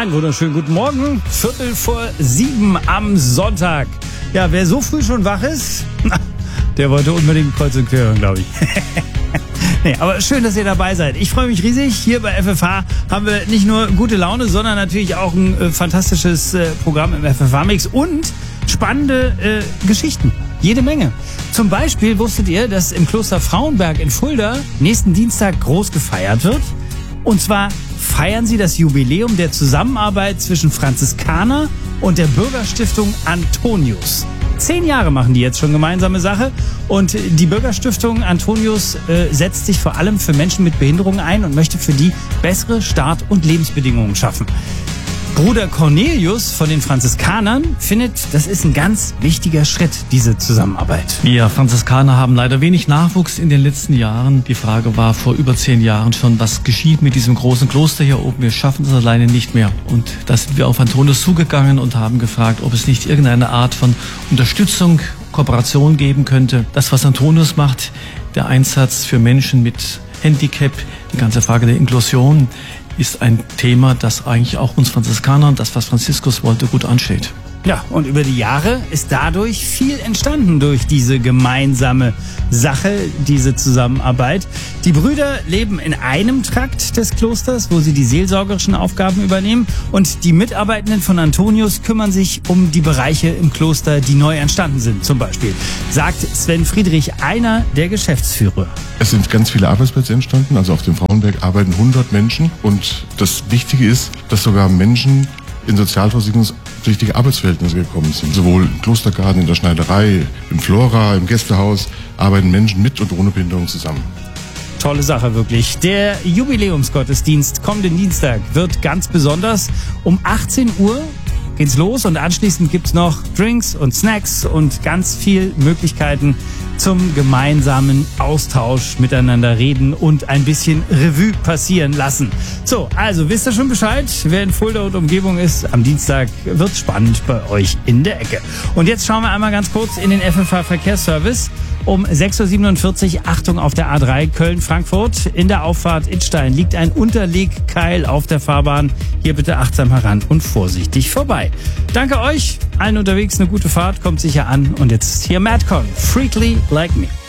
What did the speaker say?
Einen wunderschönen guten Morgen. 6:45 am Sonntag. Ja, wer so früh schon wach ist, der wollte unbedingt Kreuz und Quer hören, glaube ich. Nee, aber schön, dass ihr dabei seid. Ich freue mich riesig. Hier bei FFH haben wir nicht nur gute Laune, sondern natürlich auch ein fantastisches Programm im FFH-Mix und spannende Geschichten. Jede Menge. Zum Beispiel wusstet ihr, dass im Kloster Frauenberg in Fulda nächsten Dienstag groß gefeiert wird? Und zwar feiern sie das Jubiläum der Zusammenarbeit zwischen Franziskaner und der Bürgerstiftung Antonius. 10 Jahre machen die jetzt schon gemeinsame Sache und die Bürgerstiftung Antonius setzt sich vor allem für Menschen mit Behinderungen ein und möchte für die bessere Start- und Lebensbedingungen schaffen. Bruder Cornelius von den Franziskanern findet, das ist ein ganz wichtiger Schritt, diese Zusammenarbeit. Wir Franziskaner haben leider wenig Nachwuchs in den letzten Jahren. Die Frage war vor über 10 Jahren schon, was geschieht mit diesem großen Kloster hier oben? Wir schaffen es alleine nicht mehr. Und da sind wir auf Antonius zugegangen und haben gefragt, ob es nicht irgendeine Art von Unterstützung, Kooperation geben könnte. Das, was Antonius macht, der Einsatz für Menschen mit Handicap, die ganze Frage der Inklusion, ist ein Thema, das eigentlich auch uns Franziskanern, das, was Franziskus wollte, gut ansteht. Ja, und über die Jahre ist dadurch viel entstanden durch diese gemeinsame Sache, diese Zusammenarbeit. Die Brüder leben in einem Trakt des Klosters, wo sie die seelsorgerischen Aufgaben übernehmen. Und die Mitarbeitenden von Antonius kümmern sich um die Bereiche im Kloster, die neu entstanden sind, zum Beispiel. Sagt Sven Friedrich, einer der Geschäftsführer. Es sind ganz viele Arbeitsplätze entstanden. Also auf dem Frauenberg arbeiten 100 Menschen. Und das Wichtige ist, dass sogar Menschen in sozialversicherungspflichtige Arbeitsverhältnisse gekommen sind. Sowohl im Klostergarten, in der Schneiderei, im Flora, im Gästehaus arbeiten Menschen mit und ohne Behinderung zusammen. Tolle Sache, wirklich. Der Jubiläumsgottesdienst kommenden Dienstag wird ganz besonders. Um 18 Uhr geht's los und anschließend gibt's noch Drinks und Snacks und ganz viel Möglichkeiten zum gemeinsamen Austausch, miteinander reden und ein bisschen Revue passieren lassen. So, also wisst ihr schon Bescheid? Wer in Fulda und Umgebung ist, am Dienstag wird's spannend bei euch in der Ecke. Und jetzt schauen wir einmal ganz kurz in den FFH Verkehrsservice. Um 6:47 Uhr, Achtung auf der A3 Köln-Frankfurt. In der Auffahrt Idstein liegt ein Unterlegkeil auf der Fahrbahn. Hier bitte achtsam heran und vorsichtig vorbei. Danke euch, allen unterwegs eine gute Fahrt, kommt sicher an. Und jetzt hier Madcon, Freakly Like Me.